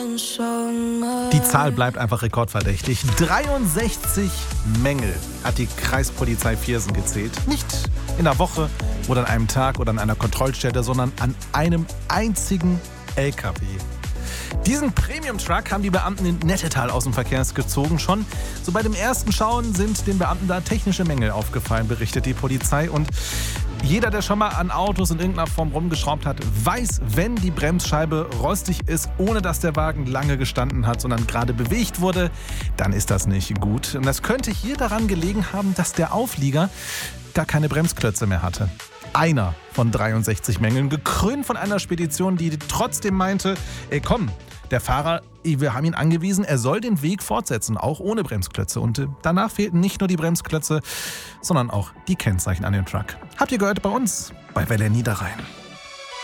Die Zahl bleibt einfach rekordverdächtig. 63 Mängel hat die Kreispolizei Viersen gezählt. Nicht in einer Woche oder an einem Tag oder an einer Kontrollstelle, sondern an einem einzigen LKW. Diesen Premium-Truck haben die Beamten in Nettetal aus dem Verkehr gezogen. Schon so bei dem ersten Schauen sind den Beamten da technische Mängel aufgefallen, berichtet die Polizei. Und jeder, der schon mal an Autos in irgendeiner Form rumgeschraubt hat, weiß, wenn die Bremsscheibe rostig ist, ohne dass der Wagen lange gestanden hat, sondern gerade bewegt wurde, dann ist das nicht gut. Und das könnte hier daran gelegen haben, dass der Auflieger gar keine Bremsklötze mehr hatte. Einer von 63 Mängeln, gekrönt von einer Spedition, die trotzdem meinte, komm, der Fahrer, wir haben ihn angewiesen, er soll den Weg fortsetzen, auch ohne Bremsklötze. Und danach fehlten nicht nur die Bremsklötze, sondern auch die Kennzeichen an dem Truck. Habt ihr gehört bei uns bei Welle Niederrhein.